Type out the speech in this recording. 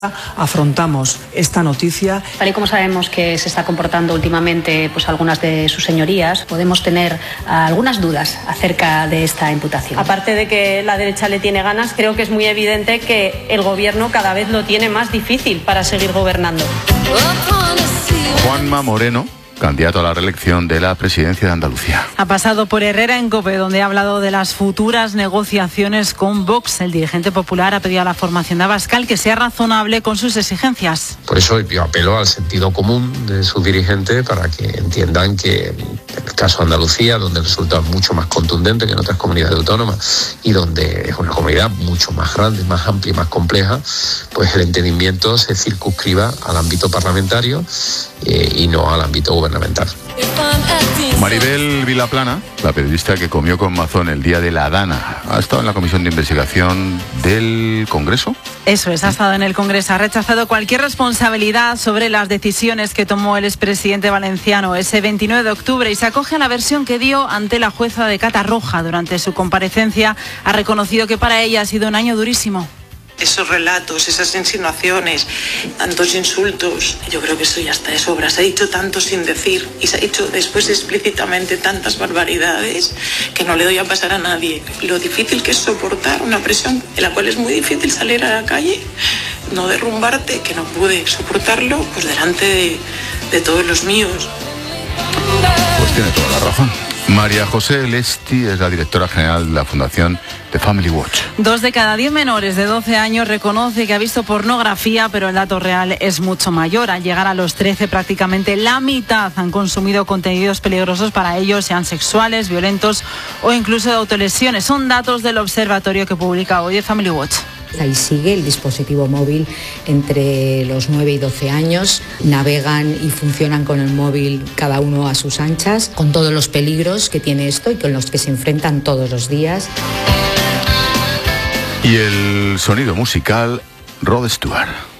Afrontamos esta noticia. Tal y como sabemos que se está comportando últimamente algunas de sus señorías, podemos tener algunas dudas acerca de esta imputación. Aparte de que la derecha le tiene ganas, creo que es muy evidente que el gobierno cada vez lo tiene más difícil para seguir gobernando. Juanma Moreno, candidato a la reelección de la presidencia de Andalucía. Ha pasado por Herrera en COPE, donde ha hablado de las futuras negociaciones con Vox. El dirigente popular ha pedido a la formación de Abascal que sea razonable con sus exigencias. Por eso yo apelo al sentido común de sus dirigentes para que entiendan que en el caso de Andalucía, donde el resultado es mucho más contundente que en otras comunidades autónomas y donde es una comunidad mucho más grande, más amplia y más compleja, pues el entendimiento se circunscriba al ámbito parlamentario y no al ámbito gubernamental. Maribel Vilaplana, la periodista que comió con Mazón el día de la Dana, ha estado en la comisión de investigación del Congreso. Eso es, ha estado en el Congreso, ha rechazado cualquier responsabilidad sobre las decisiones que tomó el expresidente valenciano ese 29 de octubre y se acoge a la versión que dio ante la jueza de Catarroja. Durante su comparecencia ha reconocido que para ella ha sido un año durísimo. Esos relatos, esas insinuaciones, tantos insultos, yo creo que eso ya está de sobra. Se ha dicho tanto sin decir y se ha dicho después explícitamente tantas barbaridades que no le doy a pasar a nadie. Lo difícil que es soportar una presión en la cual es muy difícil salir a la calle, no derrumbarte, que no pude soportarlo pues delante de todos los míos. Pues tiene toda la razón. María José Lesti es la directora general de la Fundación The Family Watch. 2 de cada 10 menores de 12 años reconoce que ha visto pornografía, pero el dato real es mucho mayor. Al llegar a los 13, prácticamente la mitad han consumido contenidos peligrosos para ellos, sean sexuales, violentos o incluso de autolesiones. Son datos del observatorio que publica hoy The Family Watch. Ahí sigue el dispositivo móvil entre los 9 y 12 años. Navegan y funcionan con el móvil cada uno a sus anchas, con todos los peligros que tiene esto y con los que se enfrentan todos los días. Y el sonido musical, Rod Stewart.